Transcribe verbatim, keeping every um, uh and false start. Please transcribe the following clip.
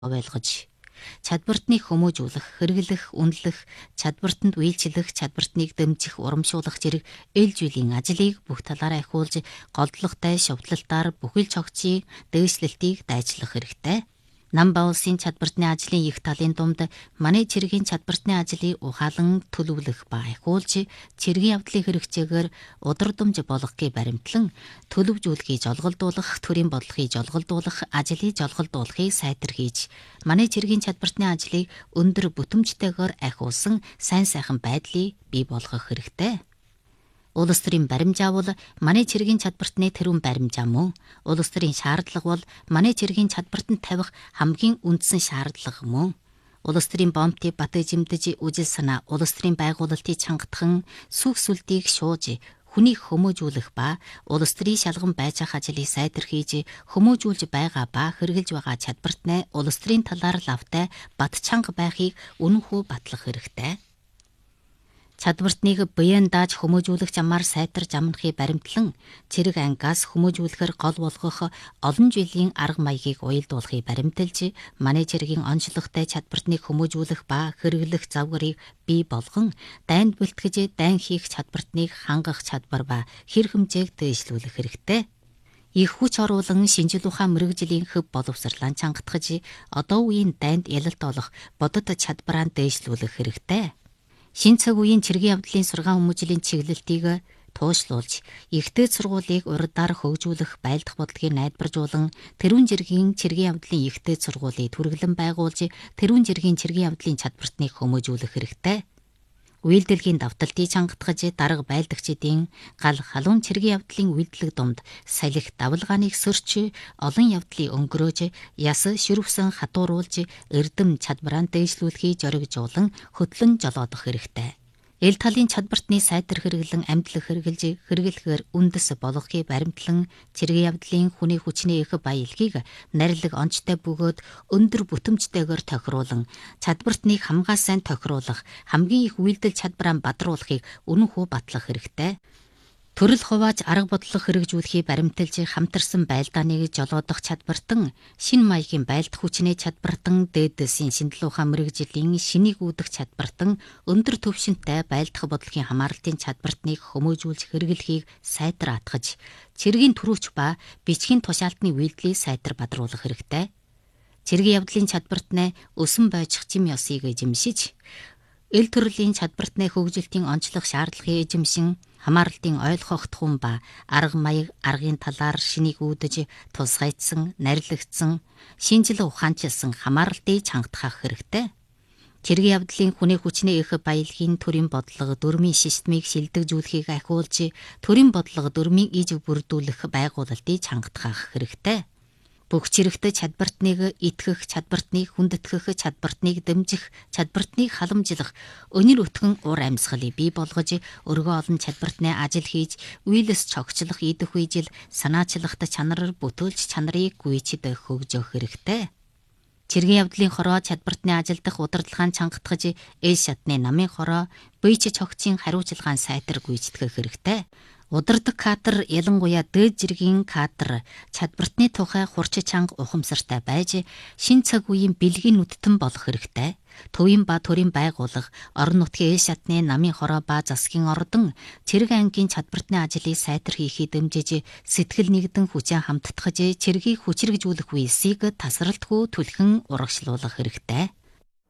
ойлгож чадвартныг хүмүүжүүлэх, хэрэглэх, үнэлэх, чадвартанд үйлчлэх, чадвартныг дэмжих, урамшуулах зэрэг ээлж үеийн ажлыг бүх талаараа ахиулж, голдлоготой шовдлолтоор бүхэл чогцыг, дээшлэлтийг дайчлах хэрэгтэй. Намба улсын чадвартны ажлын их талын дунд манай цэргийн чадвартны ажлыг ухаалan төлөвлөх ба ахиулж, цэргийн явдлын хэрэгцээгээр удирдамж болгохыг баримтлан, төлөвжүүлэхийг жолголдуулах, төрийн бодлогыг жолголдуулах, ажлыг жолголдуулахыг сайтархийж, манай цэргийн чадвартны ажлыг өндөр бүтэмжтэйгээр ахиулсан сайн сайхан байдлыг бий болгох хэрэгтэй. Улс төрийн баримжаа бол манай цэргийн чадвартны тэрүүн баримжаа мөн. Улс төрийн шаардлага бол манай цэргийн чадвартанд тавих хамгийн үндсэн шаардлага мөн. Улс төрийн бомбтыг батж имдэж үжил санаа, улс төрийн байгуулалтыг чангатхан, сүх сүлдийг шууж, хүнийг хүмүүжүүлэх ба улс төрийн шалган байж ах ажлыг сайтархийж, хүмүүжүүлж байгаа ба хэрэгжилж байгаа чадвартнаа улс төрийн талаар лавтай бат чанга байхыг үнэнхүү батлах хэрэгтэй. Чадвартныг буян дааж хүмүүжүүлэх замаар сайтарч амнахыг баримтлан, цэрэг ангаас хүмүүжүүлэхээр гол болгох олон жилийн арга маягийг уялдуулахыг баримталж, манай цэргийн онцлогтой чадвартныг хүмүүжүүлэх ба хэрэглэх завгарыг бий болгон, дайнд бэлтгэж дайн хийх чадвартныг хангах чадвар ба хэр хэмжээг дээшлүүлэх хэрэгтэй. Их хүч оруулан шинжил ухаан мэрэгжлийн хөв боловсрлан чангатгаж, одоо үеийн дайнд ялалт олох бодит чадвараа дээшлүүлэх хэрэгтэй. Шин цаг үеийн цэргийн явдлын сургаан хүмүүжлийн чиглэлтийг туушлуулж, ихтэй сургуулийг урдаар хөгжүүлэх байлдах бодлогыг найдваржуулан, тэрүүн жиргийн цэргийн явдлын ихтэй сургуулийг түргэлэн байгуулж, тэрүүн жиргийн цэргийн явдлын чадвартныг хүмүүжүүлэх хэрэгтэй. Үйлдэлгийн давталтыг чангатгаж, дарга байлдагчдын гал халуун цэргийн явдлын үйлдэлэг дунд салхи давлгааныг сөрч, олон явдлыг өнгөрөөж, яс ширвсэн хатууруулж, эрдэм чадвараа дээшлүүлэхийг зоригжуулан хөтлөн жолоодох хэрэгтэй. Эл талын чадвартны сайтар хэрэглэн амтлах хэрэгжилж, хэрэглэхээр үндэс болгохыг баримтлан, цэргийн явдлын хүний хүчний их баялагийг нарилэг онцтой бөгөөд өндөр бүтэмжтэйгээр тохируулан, чадвартныг хамгаас сайн тохируулах, хамгийн их үйлдэл чадвараа бадруулахыг үнэнхүү батлах хэрэгтэй. Төрөл хувааж арга бодлого хэрэгжүүлэхийг баримталж, хамтарсан байлдааныг жолоодох чадвартан, шин маягийн байлдах хүчний чадвартан, дээдэсийн шинжлэх ухаан мэрэгжлийн шинийг үүдэх чадвартан, өндөр төвшөнтэй байлдах бодлогын хамаарлтын чадвартныг хүмүүжүүлж хэрэглэхийг сайтар атгаж, цэргийн түрүүч ба бичгийн тушаалтны үйлдэлийг сайтар бадруулах хэрэгтэй. Цэргийн явдлын чадвартнаа өсөн бойжих жим ёсыг эзэмшиж, эл төрлийн чадвартны хөгжилтийн онцлог шаардлагыг эзэмшин, хамаарлтын ойлгох тухам ба арга маяг аргын талаар шинийг үүдэж, тусгайцсан, нарилэгдсэн, шинжлэх ухаанчилсан хамаарлтыг чангатгах хэрэгтэй. Цэргийн явдлын хүний хүчний их баялагын төрийн бодлого, дүрмийн системийг шилдэгжүүлэхийг ахиулж, төрийн бодлого, дүрмийн иж бүрдүүлэх байгуулалтыг чангатгах хэрэгтэй. Бүх чирэгтэй чадвартныг итгэх, чадвартныг хүндэтгэх, чадвартныг дэмжих, чадвартныг халамжлах, өнөр өтгөн ур амьсгалыг бий болгож, өргөө олон чадвартны ажил хийж, үйлс чогчлох идэх үежил санаачлахт чанараар бүтүүлж чанарыг гүйчид хөгжөөх хэрэгтэй. Цэргийн явдлын хороо чадвартны ажилдах удирдлагын чангатгаж, эл шатны намын хороо, бийч цогцын хариуцлагын сайтар гүйцэтгэх хэрэгтэй. Удирдаг кадр, ялангуяа дээд жиргийн кадр, чадвартны тухай хурц чанга ухамсартай байж, шин цаг үеийн бэлгийн нүдтэн болох хэрэгтэй. Төвийн ба төрийн байгууллага, орон нутгийн эл шатны намын хороо ба засгийн ордон, цэрэг ангийн чадвартны ажлыг сайтар хийхийг дэмжиж, сэтгэл нэгдэн хүчин хамтдахж, цэргийг хүчрэгжүүлэх үйлсийг тасралтгүй түлхэн урагшлуулах хэрэгтэй.